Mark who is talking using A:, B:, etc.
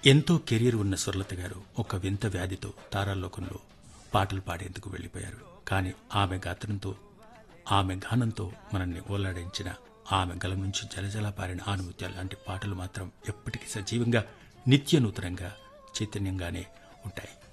A: ఎంతో కెరీర్ ఉన్న సురలత గారు ఒక వింత వ్యాధితో తారాలోకంలో పాటలు పాడేందుకు వెళ్లిపోయారు. కానీ ఆమె గాత్రంతో, ఆమె గానంతో మనల్ని ఓలాడించిన, ఆమె గలం నుంచి జలజల పారిన ఆనుమత్యాలు లాంటి పాటలు మాత్రం ఎప్పటికీ సజీవంగా, నిత్య నూతనంగా, చైతన్యంగానే ఉంటాయి.